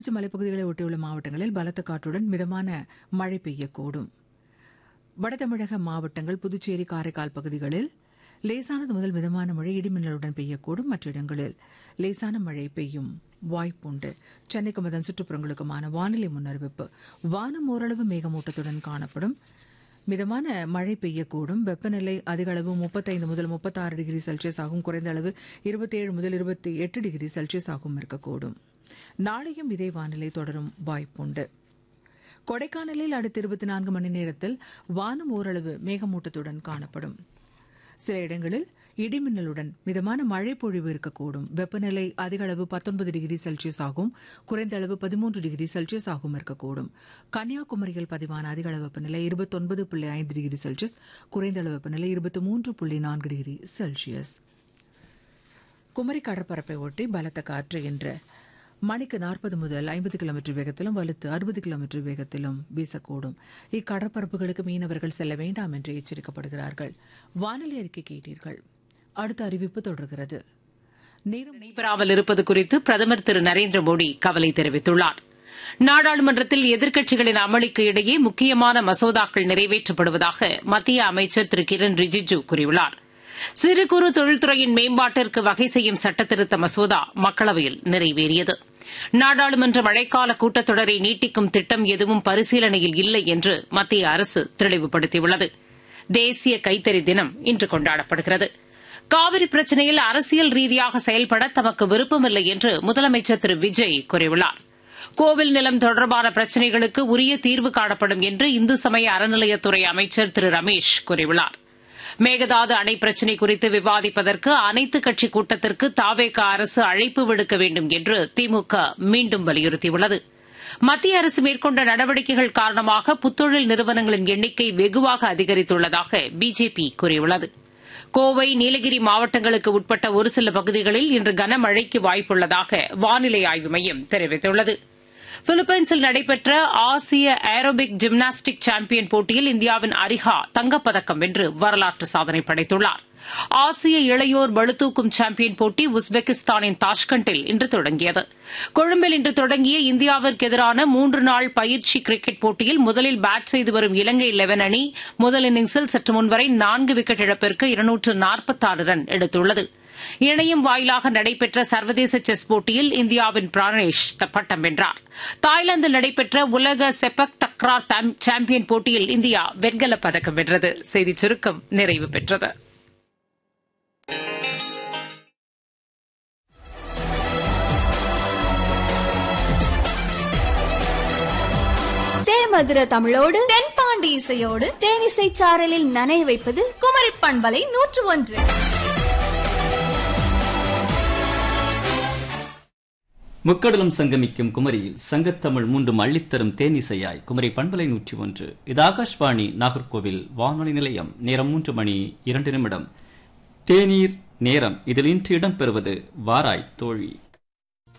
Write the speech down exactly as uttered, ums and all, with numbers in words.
மலைப்பகுதிகளை ஒட்டியுள்ள மாவட்டங்களில் பலத்த காற்றுடன் மிதமான மழை பெய்யக்கூடும். வடதமிழக மாவட்டங்கள், புதுச்சேரி, காரைக்கால் பகுதிகளில் லேசானது முதல் மிதமான மழை இடிமின்னலுடன் பெய்யக்கூடும். மற்ற இடங்களில் லேசான மழை பெய்யும் வாய்ப்புண்டு. சென்னைக்கும் அதன் சுற்றுப்புறங்களுக்குமான வானிலை முன்னறிவிப்பு. வானம் ஓரளவு மேகமூட்டத்துடன் காணப்படும். மிதமான மழை பெய்யக்கூடும். வெப்பநிலை அதிக அளவு முப்பத்தைந்து முதல் முப்பத்தாறு டிகிரி செல்சியஸ் ஆகும். குறைந்த அளவு இருபத்தேழு முதல் இருபத்தி எட்டு டிகிரி செல்சியஸ் ஆகும் இருக்கக்கூடும். நாளையும் இதே வானிலை தொடரும் வாய்ப்புண்டு. கொடைக்கானலில் அடுத்த இருபத்தி நான்கு மணி நேரத்தில் வானம் ஓரளவு மேகமூட்டத்துடன் காணப்படும். சில இடங்களில் இடிமின்னலுடன் மிதமான மழை பொழிவு இருக்கக்கூடும். வெப்பநிலை அதிக அளவு பத்தொன்பது டிகிரி செல்சியஸ் ஆகும். குறைந்த அளவு பதிமூன்று டிகிரி செல்சியஸ் ஆகும் இருக்கக்கூடும். கன்னியாகுமரியில் பதிவான அதிக அளவு வெப்பநிலை இருபத்தொன்பது புள்ளி ஐந்து டிகிரி செல்சியஸ், குறைந்த அளவு வெப்பநிலை இருபத்தி மூன்று புள்ளி நான்கு டிகிரி செல்சியஸ். குமரி கடற்பரப்பை ஒட்டி பலத்த காற்று என்ற மணிக்கு நாற்பது முதல் ஐம்பது கிலோமீட்டர் வேகத்திலும் வலுத்து அறுபது கிலோமீட்டர் வேகத்திலும் வீசக்கூடும். இக்கடற்பரப்புகளுக்கு மீனவர்கள் செல்ல வேண்டாம் என்று எச்சரிக்கப்படுகிறார்கள். வானிலை அறிக்கை கேட்டீர்கள். அடுத்த அறிவிப்பு தொடர்கிறது. நேரம் நடைபெறாமல் இருப்பது குறித்து பிரதமர் திரு நரேந்திர மோடி கவலை தெரிவித்துள்ளார். நாடாளுமன்றத்தில் எதிர்க்கட்சிகளின் அமளிக்கு இடையே முக்கியமான மசோதாக்கள் நிறைவேற்றப்படுவதாக மத்திய அமைச்சர் திரு கிரண் ரிஜிஜு கூறியுள்ளார். சிறு குறு தொழில்துறையின் மேம்பாட்டிற்கு வகை செய்யும் சட்டத்திருத்த மசோதா மக்களவையில் நிறைவேறியது. நாடாளுமன்ற மழைக்கால கூட்டத்தொடரை நீட்டிக்கும் திட்டம் எதுவும் பரிசீலனையில் இல்லை என்று மத்திய அரசு தெளிவுபடுத்தியுள்ளது. தேசிய கைத்தறி தினம் இன்று கொண்டாடப்படுகிறது. காவிரி பிரச்சினையில் அரசியல் ரீதியாக செயல்பட தமக்கு விருப்பமில்லை என்று முதலமைச்சர் திரு விஜய் கூறியுள்ளார். கோவில் நிலம் தொடர்பான பிரச்சினைகளுக்கு உரிய தீர்வு காணப்படும் என்று இந்து சமய அறநிலையத்துறை அமைச்சர் திரு ரமேஷ் கூறியுள்ளார். மேகதாது அணை பிரச்சினை குறித்து விவாதிப்பதற்கு அனைத்துக் கட்சி கூட்டத்திற்கு தாவேக அரசு அழைப்பு விடுக்க வேண்டும் என்று திமுக மீண்டும் வலியுறுத்தியுள்ளது. மத்திய அரசு மேற்கொண்ட நடவடிக்கைகள் காரணமாக புத்தொழில் நிறுவனங்களின் எண்ணிக்கை வெகுவாக அதிகரித்துள்ளதாக பிஜேபி கூறியுள்ளது. கோவை, நீலகிரி மாவட்டங்களுக்கு உட்பட்ட ஒரு சில பகுதிகளில் இன்று கனமழைக்கு வாய்ப்புள்ளதாக வானிலை ஆய்வு மையம் தெரிவித்துள்ளது. பிலிப்பைன்ஸில் நடைபெற்ற ஆசிய ஏரோபிக் ஜிம்னாஸ்டிக் சாம்பியன் போட்டியில் இந்தியாவின் அரிஹா தங்கப்பதக்கம் வென்று வரலாற்று சாதனை படைத்துள்ளார். ஆசிய இளையோர் பளுதூக்கும் சாம்பியன் போட்டி உஸ்பெகிஸ்தானின் தாஷ்கண்டில் இன்று தொடங்கியது. கொழும்பில் இன்று தொடங்கிய இந்தியாவிற்கு எதிரான மூன்று நாள் பயிற்சி கிரிக்கெட் போட்டியில் முதலில் பேட் செய்து வரும் இலங்கை லெவன் அணி முதல் இன்னிங்ஸில் சற்று முன்வரை நான்கு விக்கெட் இழப்பிற்கு இருநூற்று நாற்பத்தாறு ரன் எடுத்துள்ளது. இணையம் வாயிலாக நடைபெற்ற சர்வதேச செஸ் போட்டியில் இந்தியாவின் பிரானேஷ் பட்டம் வென்றார். தாய்லாந்தில் நடைபெற்ற உலக செப்பக் டக்ரா சாம்பியன் போட்டியில் இந்தியா வெண்கலப் பதக்கம் வென்றது. செய்திச் சுருக்கம் நிறைவு பெற்றது. மதுர தமிழோடு தென்பாண்டி இசையோடு தேனிசை சாரலில் நனைய வைப்பது குமரி பண்பலை நூற்று ஒன்று. முக்கடலும் சங்கமிக்கும் குமரியில் சங்கத்தமிழ் மூன்று அள்ளித்தரும் தேனிசையாய் குமரி பண்பலை நூற்றி ஒன்று. இது ஆகாஷ்வாணி நாகர்கோவில் வானொலி நிலையம். நேரம் மூன்று மணி இரண்டு நிமிடம். தேநீர் நேரம். இதில் இன்று இடம்பெறுவது வாராய் தோழி.